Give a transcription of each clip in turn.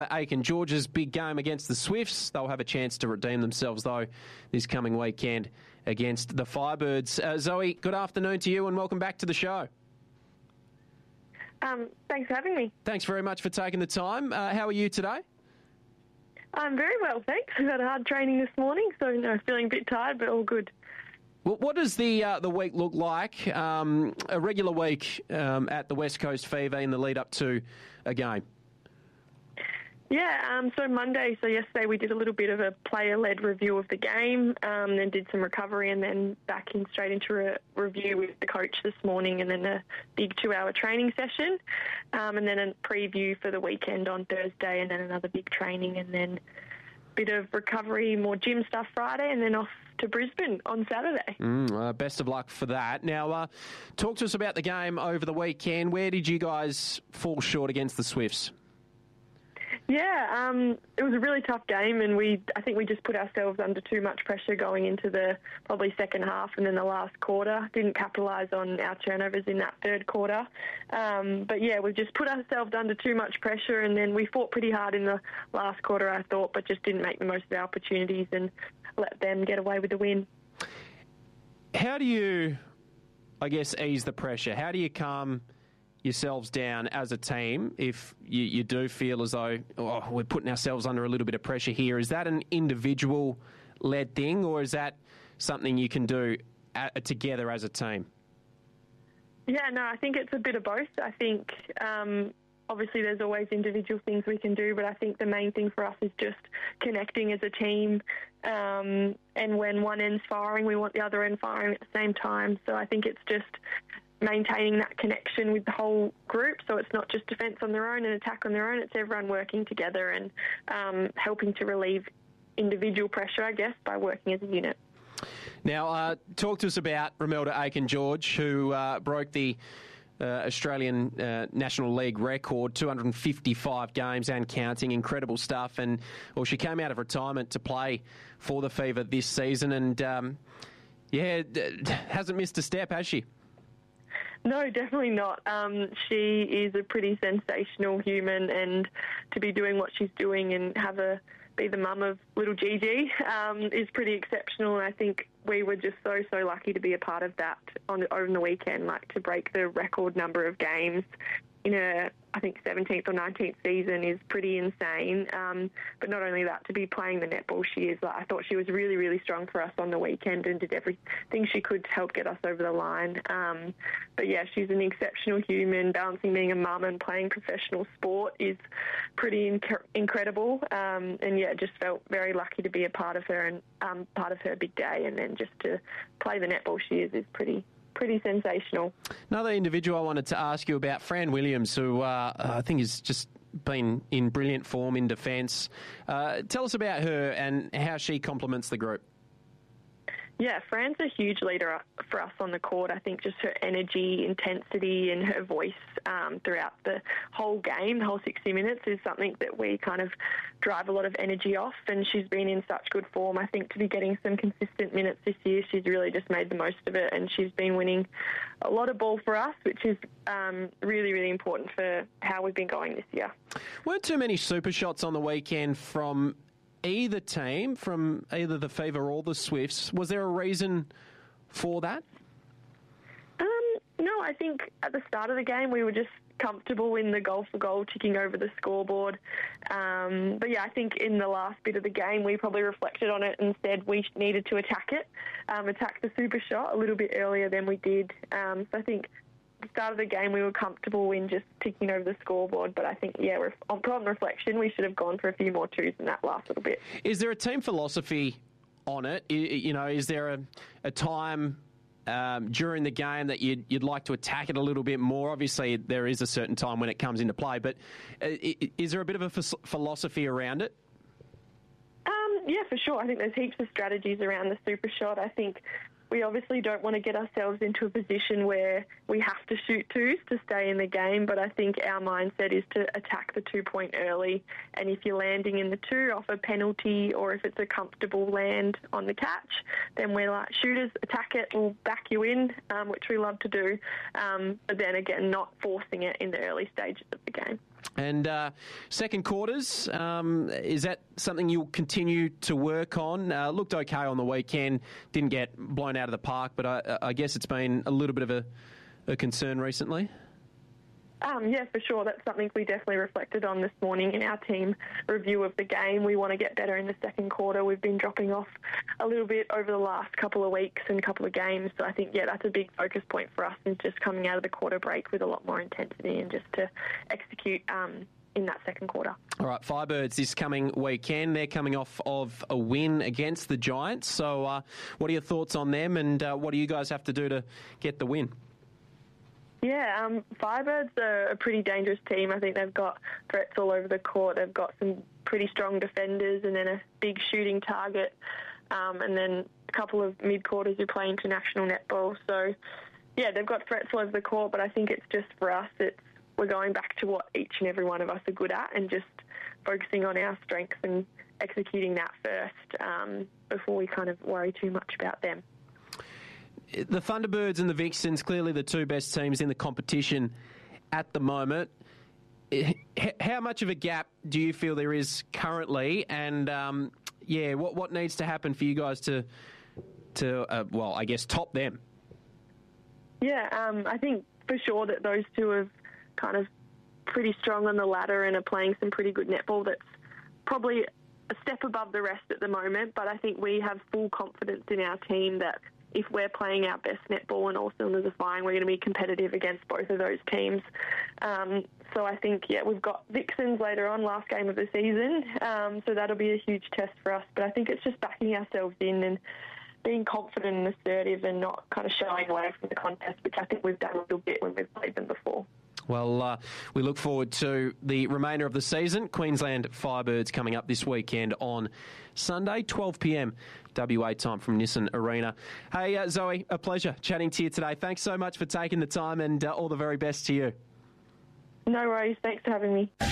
Aiken George's big game against the Swifts. They'll have a chance to redeem themselves, though, this coming weekend against the Firebirds. Zoe, good afternoon to you and welcome back to the show. Thanks for having me. Thanks very much for taking the time. How are you today? I'm very well, thanks. I've had a hard training this morning, so feeling a bit tired, but all good. Well, what does the week look like? A regular week at the West Coast Fever in the lead up to a game? Yeah, so yesterday we did a little bit of a player-led review of the game, then did some recovery and then back in straight into a review with the coach this morning and then a big 2-hour training session, and then a preview for the weekend on Thursday and then another big training and then a bit of recovery, more gym stuff Friday and then off to Brisbane on Saturday. Best of luck for that. Now, talk to us about the game over the weekend. Where did you guys fall short against the Swifts? Yeah, it was a really tough game and I think we just put ourselves under too much pressure going into the probably second half and then the last quarter. Didn't capitalise on our turnovers in that third quarter. But yeah, we just put ourselves under too much pressure and then we fought pretty hard in the last quarter, I thought, but just didn't make the most of our opportunities and let them get away with the win. How do you, ease the pressure? How do you calm yourselves down as a team if you do feel as though we're putting ourselves under a little bit of pressure here? Is that an individual-led thing or is that something you can do together as a team? Yeah, no, I think it's a bit of both. I think obviously there's always individual things we can do, but I think the main thing for us is just connecting as a team, and when one end's firing, we want the other end firing at the same time. So I think it's just maintaining that connection with the whole group, so it's not just defence on their own and attack on their own, it's everyone working together and helping to relieve individual pressure, I guess, by working as a unit. Now, talk to us about Romelda Aiken-George, who broke the Australian National League record, 255 games and counting, incredible stuff. And she came out of retirement to play for the Fever this season and, hasn't missed a step, has she? No, definitely not. She is a pretty sensational human, and to be doing what she's doing and be the mum of little Gigi is pretty exceptional. And I think we were just so lucky to be a part of that over the weekend, to break the record number of games in her, I think, 17th or 19th season is pretty insane. But not only that, to be playing the netball she is, I thought she was really, really strong for us on the weekend and did everything she could to help get us over the line. But yeah, she's an exceptional human. Balancing being a mum and playing professional sport is pretty incredible. And yeah, just felt very lucky to be a part of her and part of her big day. And then just to play the netball she is pretty sensational. Another individual I wanted to ask you about, Fran Williams, who I think has just been in brilliant form in defence. Tell us about her and how she complements the group. Yeah, Fran's a huge leader for us on the court. I think just her energy, intensity and her voice throughout the whole game, the whole 60 minutes, is something that we kind of drive a lot of energy off, and she's been in such good form. I think to be getting some consistent minutes this year, she's really just made the most of it, and she's been winning a lot of ball for us, which is really, really important for how we've been going this year. Weren't too many super shots on the weekend from either team, from either the Fever or the Swifts. Was there a reason for that? No, I think at the start of the game we were just comfortable in the goal for goal ticking over the scoreboard. But yeah, I think in the last bit of the game we probably reflected on it and said we needed to attack the super shot a little bit earlier than we did. So I think at the start of the game we were comfortable in just ticking over the scoreboard, but I think, on reflection, we should have gone for a few more twos in that last little bit. Is there a team philosophy on it? Is there a time during the game that you'd like to attack it a little bit more? Obviously, there is a certain time when it comes into play, but is there a bit of a philosophy around it? Yeah, for sure. I think there's heaps of strategies around the super shot. I think we obviously don't want to get ourselves into a position where we have to shoot twos to stay in the game, but I think our mindset is to attack the 2-point early, and if you're landing in the two off a penalty or if it's a comfortable land on the catch, then we're like, shooters, attack it, we'll back you in, which we love to do, but then again, not forcing it in the early stages of the game. And second quarters, is that something you'll continue to work on? Looked okay on the weekend, didn't get blown out of the park, but I guess it's been a little bit of a concern recently. Yeah, for sure. That's something we definitely reflected on this morning in our team review of the game. We want to get better in the second quarter. We've been dropping off a little bit over the last couple of weeks and couple of games. So I think, that's a big focus point for us, is just coming out of the quarter break with a lot more intensity and just to execute in that second quarter. All right, Firebirds this coming weekend. They're coming off of a win against the Giants. So what are your thoughts on them, and what do you guys have to do to get the win? Yeah, Firebirds are a pretty dangerous team. I think they've got threats all over the court. They've got some pretty strong defenders and then a big shooting target, and then a couple of mid-quarters who play international netball. So, they've got threats all over the court, but I think it's just for us, we're going back to what each and every one of us are good at and just focusing on our strengths and executing that first before we kind of worry too much about them. The Thunderbirds and the Vixens, clearly the two best teams in the competition at the moment. How much of a gap do you feel there is currently? And, what needs to happen for you guys to top them? I think for sure that those two are kind of pretty strong on the ladder and are playing some pretty good netball. That's probably a step above the rest at the moment, but I think we have full confidence in our team that if we're playing our best netball and all cylinders are firing, we're going to be competitive against both of those teams. So I think, we've got Vixens later on, last game of the season, so that'll be a huge test for us. But I think it's just backing ourselves in and being confident and assertive and not kind of shying away from the contest, which I think we've done a little bit when we've played them before. Well, we look forward to the remainder of the season. Queensland Firebirds coming up this weekend on Sunday, 12 p.m. WA time from Nissan Arena. Hey, Zoe, a pleasure chatting to you today. Thanks so much for taking the time, and all the very best to you. No worries. Thanks for having me.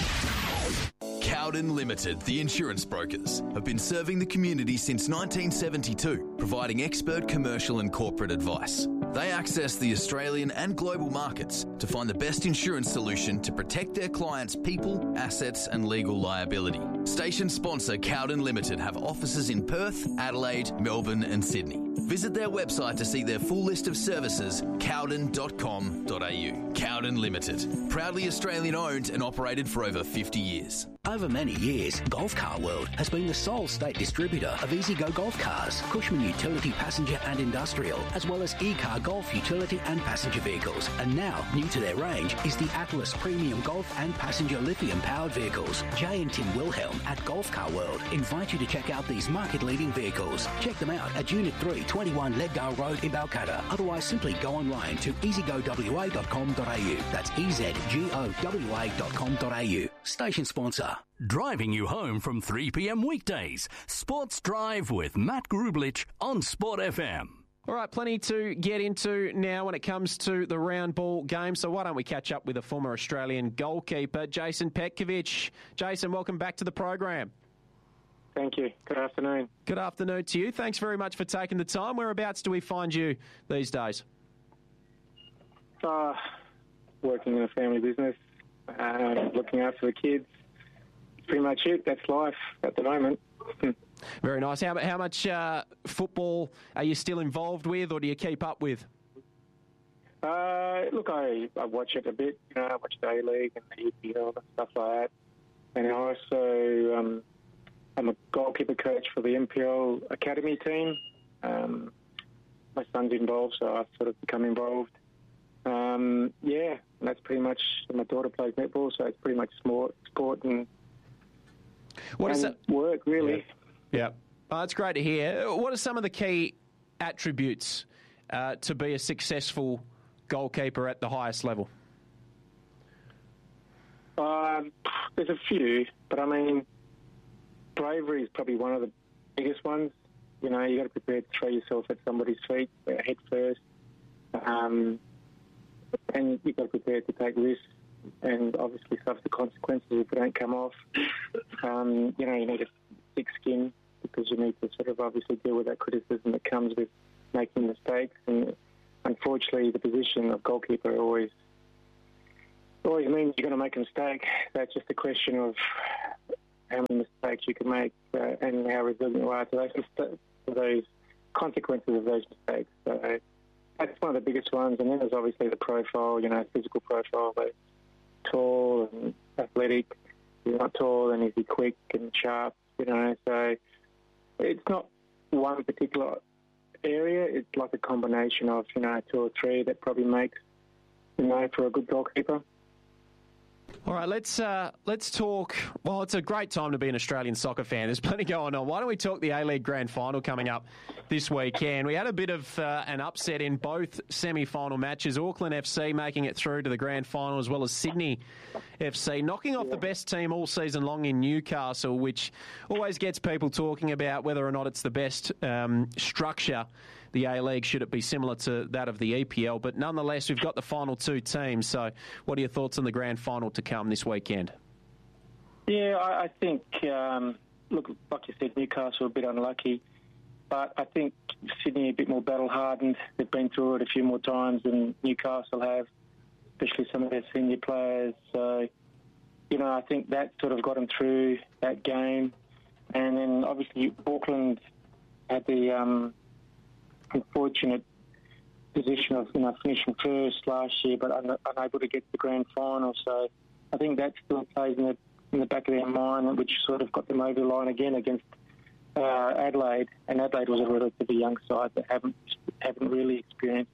Cowden Limited, the insurance brokers, have been serving the community since 1972, providing expert commercial and corporate advice. They access the Australian and global markets to find the best insurance solution to protect their clients' people, assets and legal liability. Station sponsor Cowden Limited have offices in Perth, Adelaide, Melbourne and Sydney. Visit their website to see their full list of services, cowden.com.au. Cowden Limited, proudly Australian owned and operated for over 50 years. Over many years, Golf Car World has been the sole state distributor of EasyGo golf cars, Cushman utility passenger and industrial, as well as E-Car golf utility and passenger vehicles. And now, new to their range is the Atlas Premium Golf and Passenger Lithium-powered vehicles. Jay and Tim Wilhelm at Golf Car World invite you to check out these market-leading vehicles. Check them out at Unit 3, 21 Leadgale Road in Balcatta. Otherwise, simply go online to easygowa.com.au. That's easygowa.com.au. Station sponsor. Driving you home from 3 p.m. weekdays. Sports Drive with Matt Grublich on Sport FM. All right, plenty to get into now when it comes to the round ball game. So why don't we catch up with a former Australian goalkeeper, Jason Petkovic. Jason, welcome back to the program. Thank you. Good afternoon. Good afternoon to you. Thanks very much for taking the time. Whereabouts do we find you these days? Working in a family business, looking after the kids. Pretty much it. That's life at the moment. Very nice. How much football are you still involved with, or do you keep up with? Look, I watch it a bit. I watch the A-League and the EPL and stuff like that. And I also, I'm a goalkeeper coach for the NPL Academy team. My son's involved, so I've sort of become involved. And that's pretty much, my daughter plays netball, so it's pretty much sport and work, really. Yeah. That's great to hear. What are some of the key attributes to be a successful goalkeeper at the highest level? There's a few, but I mean, bravery is probably one of the biggest ones. You got to prepare to throw yourself at somebody's feet, head first. And you've got to prepare to take risks and obviously suffer the consequences if they don't come off. You need a thick skin because you need to sort of obviously deal with that criticism that comes with making mistakes. And unfortunately, the position of goalkeeper always always means you're going to make a mistake. That's just a question of how many mistakes you can make and how resilient you are to those consequences of those mistakes. So that's one of the biggest ones. And then there's obviously the profile, physical profile. But tall and athletic. If he's not tall, then is he quick and sharp? So it's not one particular area. It's like a combination of, 2 or 3 that probably makes, for a good goalkeeper. All right, let's talk. Well, it's a great time to be an Australian soccer fan. There's plenty going on. Why don't we talk the A-League Grand Final coming up this weekend? We had a bit of an upset in both semi-final matches. Auckland FC making it through to the Grand Final, as well as Sydney FC knocking off the best team all season long in Newcastle, which always gets people talking about whether or not it's the best structure, the A-League, should it be similar to that of the EPL. But nonetheless, we've got the final 2 teams. So what are your thoughts on the grand final to come this weekend? Yeah, I think, look, like you said, Newcastle a bit unlucky. But I think Sydney a bit more battle-hardened. They've been through it a few more times than Newcastle have, especially some of their senior players. So, I think that sort of got them through that game. And then, obviously, Auckland had the unfortunate position of finishing first last year, but unable to get to the grand final. So I think that still plays in the back of their mind, which sort of got them over the line again against Adelaide. And Adelaide was a relatively young side that haven't really experienced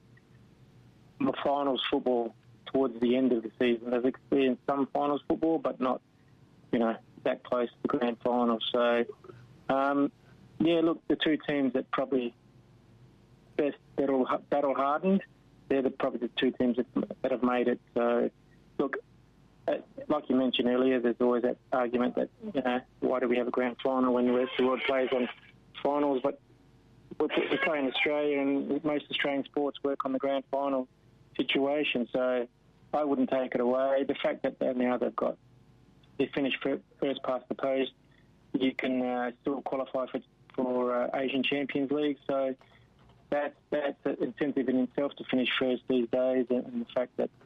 the finals football towards the end of the season. They've experienced some finals football, but not that close to the grand final. So look, the 2 teams that probably best battle hardened, they're probably the 2 teams that have made it. So, look, like you mentioned earlier, there's always that argument that, why do we have a grand final when the rest of the world plays on finals? But we play in Australia, and most Australian sports work on the grand final situation. So I wouldn't take it away. The fact that they finished first past the post, you can still qualify for Asian Champions League. So that's an incentive in itself to finish first these days, and the fact that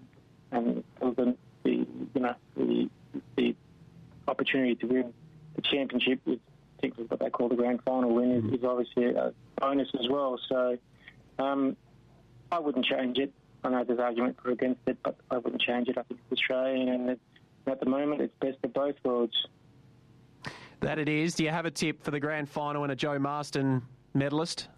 the opportunity to win the championship, particularly what they call the grand final win, is obviously a bonus as well. So I wouldn't change it. I know there's argument for against it, but I wouldn't change it. I think it's Australian, and at the moment it's best of both worlds. That it is. Do you have a tip for the grand final and a Joe Marston medalist?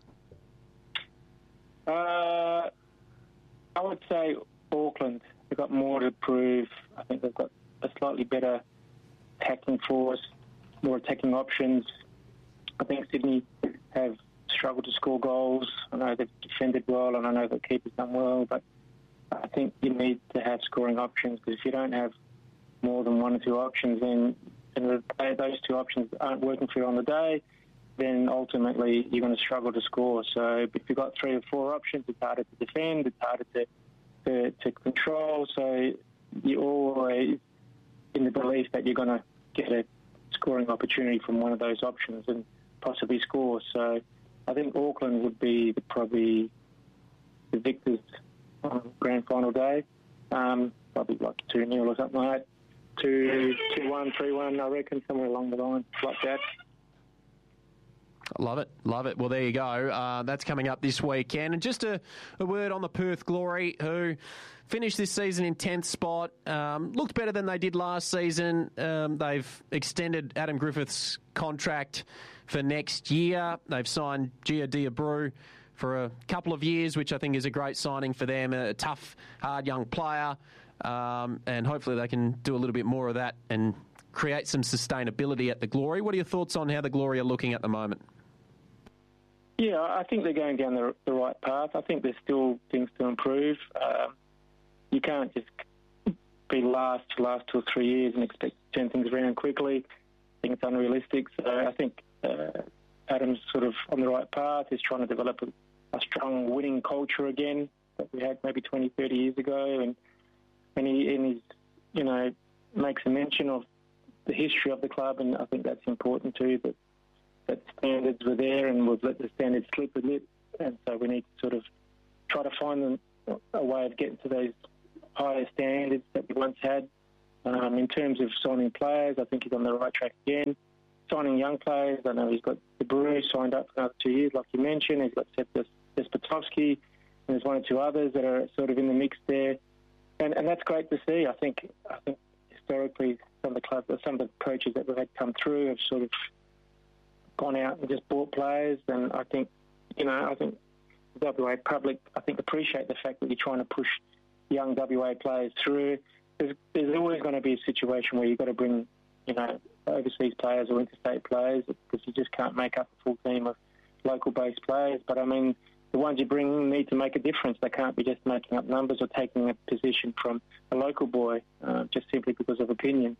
I would say Auckland. They've got more to prove. I think they've got a slightly better attacking force, more attacking options. I think Sydney have struggled to score goals. I know they've defended well, and I know the keeper's done well, but I think you need to have scoring options, because if you don't have more than 1 or 2 options, then those 2 options aren't working for you on the day, then ultimately you're going to struggle to score. So if you've got 3 or 4 options, it's harder to defend, it's harder to control. So you're always in the belief that you're going to get a scoring opportunity from one of those options and possibly score. So I think Auckland would be probably the victors on grand final day. Probably like 2-0 or something like that. 2-1, 3-1, I reckon, somewhere along the line like that. Love it. Well, there you go. That's coming up this weekend. And just a word on the Perth Glory, who finished this season in 10th spot. Looked better than they did last season. They've extended Adam Griffith's contract for next year. They've signed Gia Diabreu for a couple of years, which I think is a great signing for them. A tough, hard young player. And hopefully they can do a little bit more of that and create some sustainability at the Glory. What are your thoughts on how the Glory are looking at the moment? Yeah, I think they're going down the right path. I think there's still things to improve. You can't just be last 2 or 3 years and expect to turn things around quickly. I think it's unrealistic. So I think Adam's sort of on the right path. He's trying to develop a strong winning culture again that we had maybe 20, 30 years ago. And he's, makes a mention of the history of the club, and I think that's important too, that standards were there and we've let the standards slip a bit, and so we need to sort of try to find a way of getting to those higher standards that we once had. In terms of signing players, I think he's on the right track again. Signing young players, I know he's got De Bruyne signed up for another 2 years, like you mentioned. He's got Despotovsky, and there's one or two others that are sort of in the mix there. And that's great to see. I think historically some of the coaches that we've had come through have sort of gone out and just bought players. And I think the WA public, appreciate the fact that you're trying to push young WA players through. There's always going to be a situation where you've got to bring, overseas players or interstate players because you just can't make up a full team of local-based players. But, the ones you bring need to make a difference. They can't be just making up numbers or taking a position from a local boy just simply because of opinion.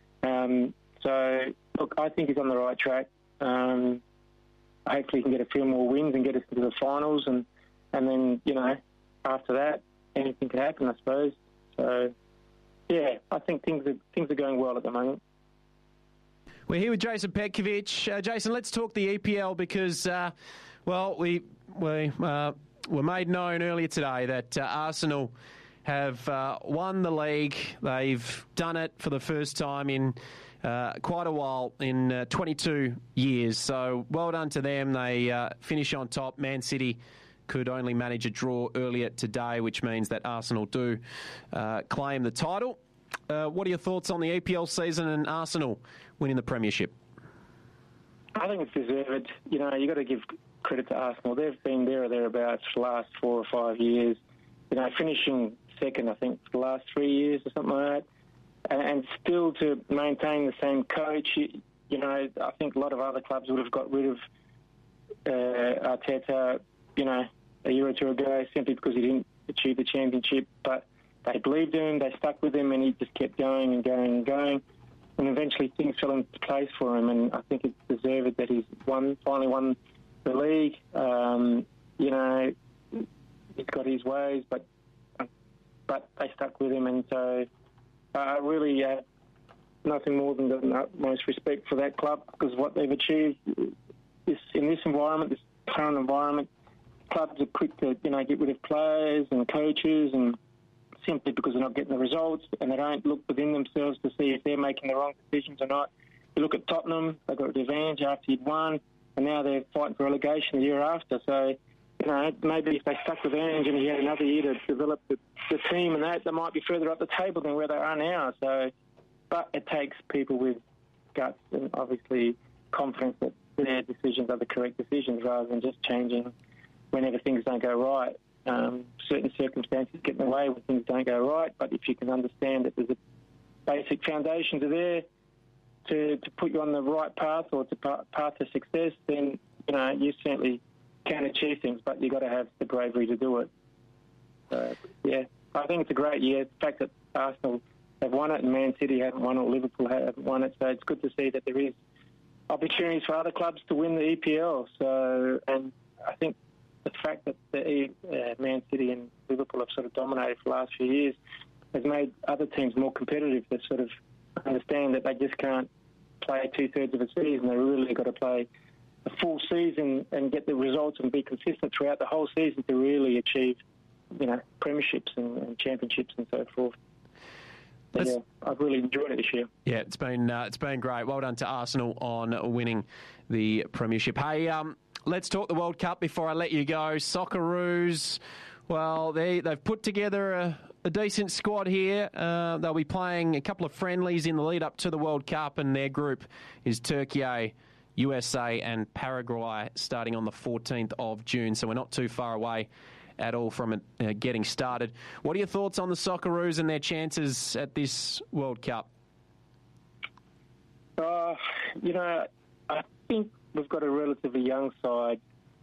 So, look, I think he's on the right track. Hopefully he can get a few more wins and get us into the finals. And then, after that, anything can happen, I suppose. So, yeah, I think things are going well at the moment. We're here with Jason Petkovic. Jason, let's talk the EPL because, we were made known earlier today that Arsenal have won the league. They've done it for the first time in quite a while, in 22 years. So well done to them. They finish on top. Man City could only manage a draw earlier today, which means that Arsenal do claim the title. What are your thoughts on the EPL season and Arsenal winning the premiership? I think it's deserved. You've got to give credit to Arsenal. They've been there or thereabouts for the last 4 or 5 years. Finishing second, I think, for the last 3 years or something like that. And still to maintain the same coach, I think a lot of other clubs would have got rid of Arteta, a year or two ago simply because he didn't achieve the championship. But they believed in him, they stuck with him, and he just kept going and going and going. And eventually things fell into place for him, and I think it's deserved that he's finally won the league. He's got his ways, but they stuck with him, and so I really have nothing more than the utmost respect for that club because what they've achieved is in this environment, this current environment, clubs are quick to get rid of players and coaches and simply because they're not getting the results and they don't look within themselves to see if they're making the wrong decisions or not. You look at Tottenham, they got revenge after he'd won, and now they're fighting for relegation the year after. So, maybe if they stuck with Ange and he had another year to develop the team and they might be further up the table than where they are now. So, but it takes people with guts and obviously confidence that their decisions are the correct decisions rather than just changing whenever things don't go right. Certain circumstances get in the way when things don't go right, but if you can understand that there's a basic foundations are there to put you on the right path or to path to success, then you certainly can achieve things, but you've got to have the bravery to do it. So, yeah, I think it's a great year. The fact that Arsenal have won it and Man City haven't won it, Liverpool haven't won it, so it's good to see that there is opportunities for other clubs to win the EPL. So, and I think the fact that the Man City and Liverpool have sort of dominated for the last few years has made other teams more competitive. They sort of understand that they just can't play 2/3 of a season. They really got to play a full season and get the results and be consistent throughout the whole season to really achieve, premierships and championships and so forth. Yeah, I've really enjoyed it this year. Yeah, it's been great. Well done to Arsenal on winning the premiership. Hey, let's talk the World Cup before I let you go. Socceroos, well, they've put together a decent squad here. They'll be playing a couple of friendlies in the lead up to the World Cup, and their group is Turkey, USA and Paraguay starting on the 14th of June, so we're not too far away at all from it getting started. What are your thoughts on the Socceroos and their chances at this World Cup? I think we've got a relatively young side,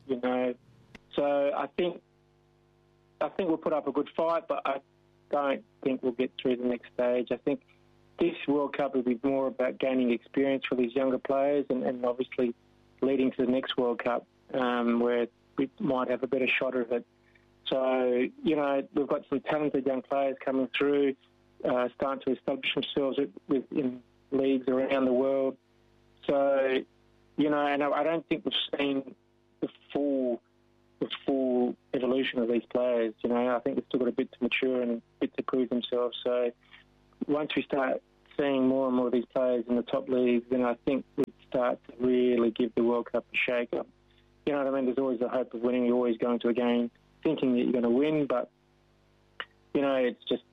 so I think we'll put up a good fight, but I don't think we'll get through the next stage. I think this World Cup will be more about gaining experience for these younger players and obviously leading to the next World Cup where we might have a better shot of it. So, we've got some talented young players coming through, starting to establish themselves in leagues around the world. So, and I don't think we've seen the full full evolution of these players. You know, I think they've still got a bit to mature and a bit to prove themselves. So once we start seeing more and more of these players in the top leagues, then I think we'd start to really give the World Cup a shake-up. You know what I mean? There's always the hope of winning. You're always going to a game thinking that you're going to win, but, you know, it's just,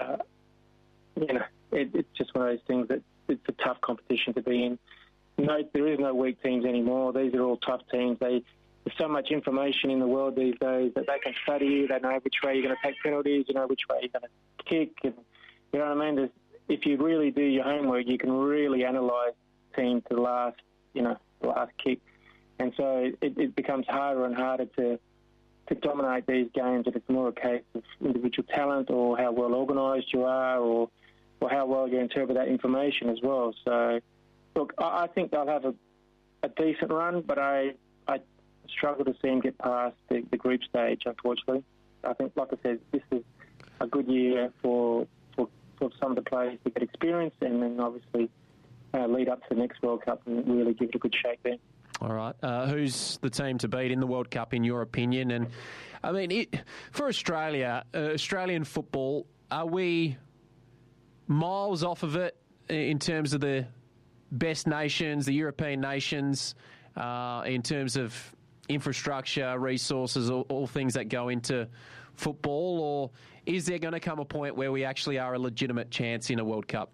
it's just one of those things that it's a tough competition to be in. No, there is no weak teams anymore. These are all tough teams. There's so much information in the world these days that they can study you. They know which way you're going to take penalties, you know which way you're going to kick. And, you know what I mean? If you really do your homework, you can really analyse team to the last kick. And so it becomes harder and harder to dominate these games, and it's more a case of individual talent or how well organised you are or how well you interpret that information as well. So, look, I think they'll have a decent run, but I struggle to see them get past the group stage, unfortunately. I think, like I said, this is a good year for some of the players to get experience and then obviously lead up to the next World Cup and really give it a good shake there. All right. Who's the team to beat in the World Cup, in your opinion? And, I mean, for Australia, Australian football, are we miles off of it in terms of the best nations, the European nations, in terms of infrastructure, resources, all things that go into football? Or is there going to come a point where we actually are a legitimate chance in a World Cup?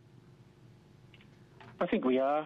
I think we are.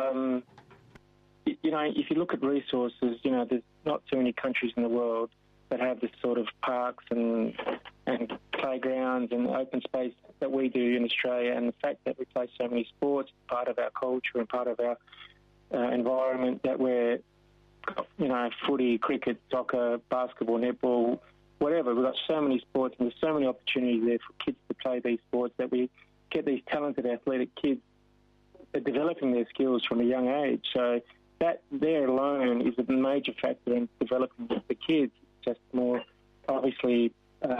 You know, if you look at resources, you know, there's not too many countries in the world that have this sort of parks and playgrounds and open space that we do in Australia. And the fact that we play so many sports, part of our culture and part of our environment, that we're, you know, footy, cricket, soccer, basketball, netball, whatever. We've got so many sports and there's so many opportunities there for kids to play these sports that we get these talented, athletic kids developing their skills from a young age. So that there alone is a major factor in developing the kids. It's just more, obviously,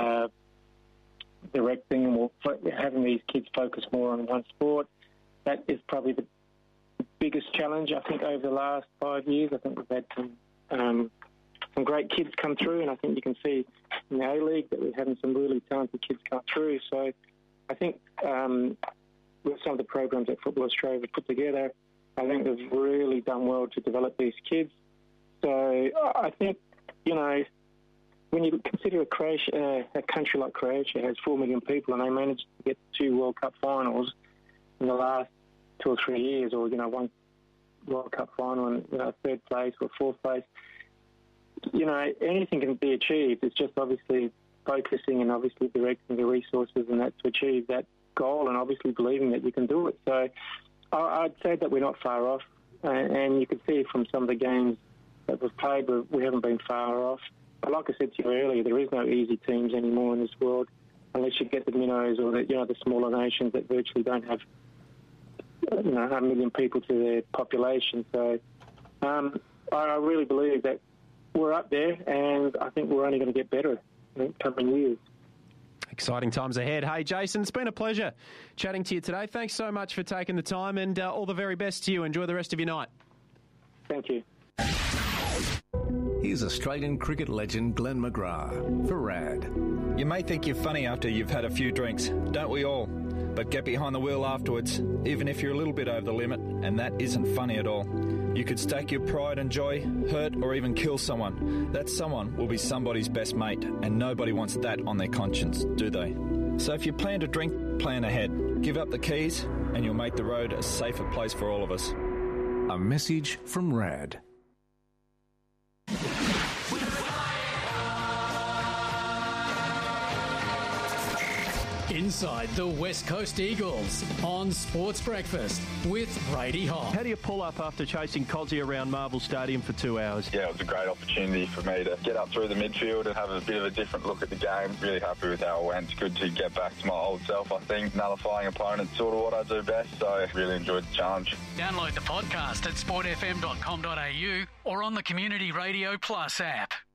directing or having these kids focus more on one sport. That is probably the biggest challenge, I think, over the last 5 years. I think we've had some great kids come through, and I think you can see in the A-League that we're having some really talented kids come through. So I think with some of the programs that Football Australia have put together, I think they've really done well to develop these kids. So I think, you know, when you consider a country like Croatia has 4 million people and they managed to get 2 World Cup finals in the last 2 or 3 years, or, you know, 1 World Cup final and, you know, 3rd place or 4th place, you know, anything can be achieved. It's just obviously focusing and obviously directing the resources and that to achieve that goal and obviously believing that you can do it. So I'd say that we're not far off, and you can see from some of the games that we've played, we haven't been far off. But like I said to you earlier, there is no easy teams anymore in this world, unless you get the minnows or the smaller nations that virtually don't have 1 million people to their population. So I really believe that we're up there, and I think we're only going to get better in the coming years. Exciting times ahead. Hey, Jason, it's been a pleasure chatting to you today. Thanks so much for taking the time, and all the very best to you. Enjoy the rest of your night. Thank you. Here's Australian cricket legend Glenn McGrath for RAD. You may think you're funny after you've had a few drinks, don't we all? But get behind the wheel afterwards, even if you're a little bit over the limit, and that isn't funny at all. You could stack your pride and joy, hurt or even kill someone. That someone will be somebody's best mate, and nobody wants that on their conscience, do they? So if you plan to drink, plan ahead. Give up the keys and you'll make the road a safer place for all of us. A message from RAD. Inside the West Coast Eagles on Sports Breakfast with Brady Hoff. How do you pull up after chasing Cozzy around Marvel Stadium for 2 hours? Yeah, it was a great opportunity for me to get up through the midfield and have a bit of a different look at the game. Really happy with how it went. It's good to get back to my old self, I think. Nullifying opponents, sort of what I do best, so really enjoyed the challenge. Download the podcast at sportfm.com.au or on the Community Radio Plus app.